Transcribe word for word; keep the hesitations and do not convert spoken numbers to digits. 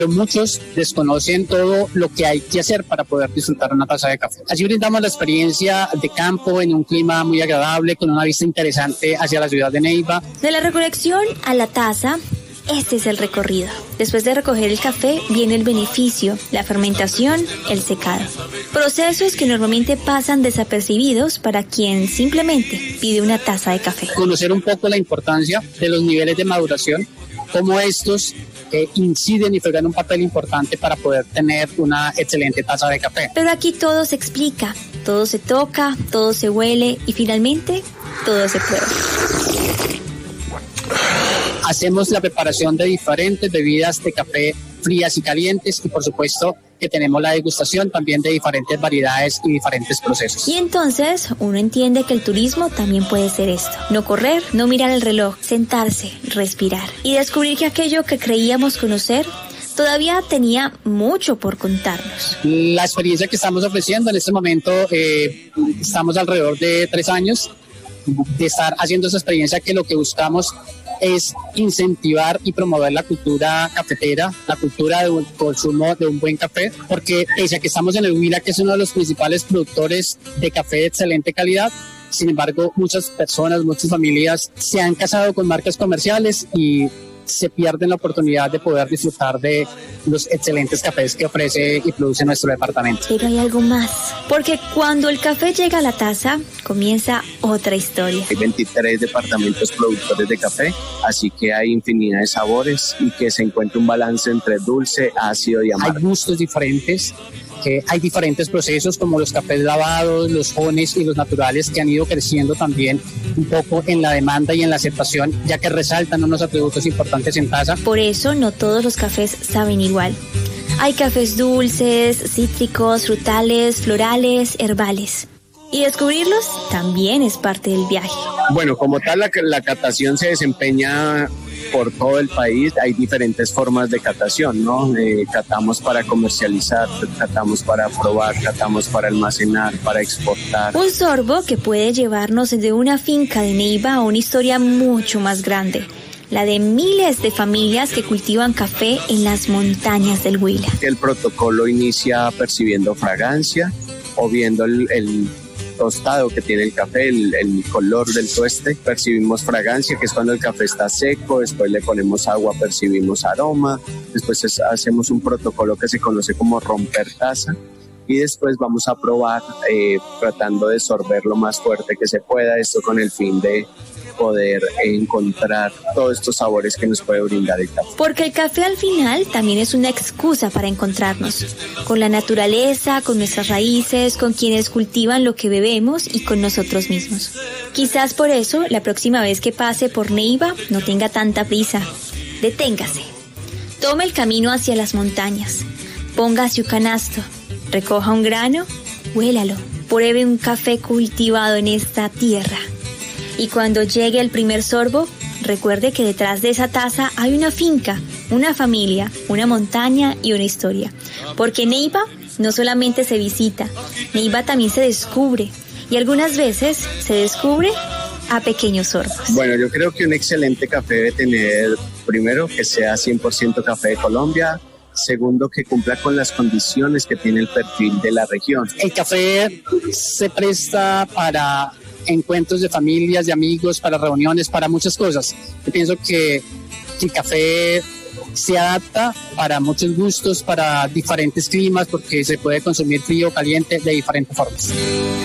Pero muchos desconocen todo lo que hay que hacer para poder disfrutar una taza de café. Allí brindamos la experiencia de campo en un clima muy agradable, con una vista interesante hacia la ciudad de Neiva. De la recolección a la taza, este es el recorrido. Después de recoger el café viene el beneficio, la fermentación, el secado. Procesos que normalmente pasan desapercibidos para quien simplemente pide una taza de café. Conocer un poco la importancia de los niveles de maduración, cómo estos eh, inciden y juegan un papel importante para poder tener una excelente taza de café. Pero aquí todo se explica, todo se toca, todo se huele y finalmente todo se prueba. Hacemos la preparación de diferentes bebidas de café frías y calientes y por supuesto que tenemos la degustación también de diferentes variedades y diferentes procesos. Y entonces uno entiende que el turismo también puede ser esto. No correr, no mirar el reloj, sentarse, respirar y descubrir que aquello que creíamos conocer todavía tenía mucho por contarnos. La experiencia que estamos ofreciendo en este momento, eh, estamos alrededor de tres años de estar haciendo esa experiencia, que lo que buscamos es incentivar y promover la cultura cafetera, la cultura de un consumo de un buen café, porque pese a que estamos en el Huila, que es uno de los principales productores de café de excelente calidad, sin embargo, muchas personas, muchas familias se han casado con marcas comerciales y se pierden la oportunidad de poder disfrutar de los excelentes cafés que ofrece y produce nuestro departamento. Pero hay algo más, porque cuando el café llega a la taza, comienza otra historia. Hay veintitrés departamentos productores de café, así que hay infinidad de sabores y que se encuentra un balance entre dulce, ácido y amargo. Hay gustos diferentes. Que hay diferentes procesos como los cafés lavados, los jones y los naturales, que han ido creciendo también un poco en la demanda y en la aceptación, ya que resaltan unos atributos importantes en taza. Por eso no todos los cafés saben igual. Hay cafés dulces, cítricos, frutales, florales, herbales. Y descubrirlos también es parte del viaje. Bueno, como tal, la, la catación se desempeña por todo el país. Hay diferentes formas de catación, ¿no? Eh, catamos para comercializar, catamos para probar, catamos para almacenar, para exportar. Un sorbo que puede llevarnos de una finca de Neiva a una historia mucho más grande, la de miles de familias que cultivan café en las montañas del Huila. El protocolo inicia percibiendo fragancia o viendo el, el tostado que tiene el café, el, el color del tueste. Percibimos fragancia, que es cuando el café está seco. Después le ponemos agua, percibimos aroma. Después es, hacemos un protocolo que se conoce como romper taza. Y después vamos a probar eh, tratando de sorber lo más fuerte que se pueda, esto con el fin de poder encontrar todos estos sabores que nos puede brindar el café. Porque el café al final también es una excusa para encontrarnos con la naturaleza, con nuestras raíces, con quienes cultivan lo que bebemos y con nosotros mismos. Quizás por eso la próxima vez que pase por Neiva no tenga tanta prisa. Deténgase. Tome el camino hacia las montañas. Póngase un canasto. Recoja un grano. Huélalo. Pruebe un café cultivado en esta tierra. Y cuando llegue el primer sorbo, recuerde que detrás de esa taza hay una finca, una familia, una montaña y una historia. Porque Neiva no solamente se visita, Neiva también se descubre. Y algunas veces se descubre a pequeños sorbos. Bueno, yo creo que un excelente café debe tener, primero, que sea cien por ciento café de Colombia. Segundo, que cumpla con las condiciones que tiene el perfil de la región. El café se presta para encuentros de familias, de amigos, para reuniones, para muchas cosas. Yo pienso que, que el café se adapta para muchos gustos, para diferentes climas, porque se puede consumir frío o caliente de diferentes formas.